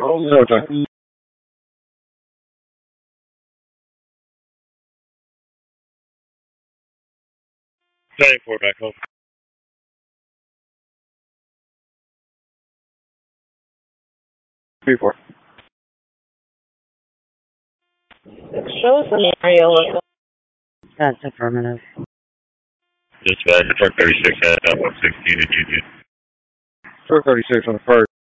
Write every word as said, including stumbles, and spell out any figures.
Oh, no, time. ninety-four back home. three four. Show scenario. That's affirmative. Dispatch, truck thirty-six at one sixteen at Union. Truck thirty-six on the first.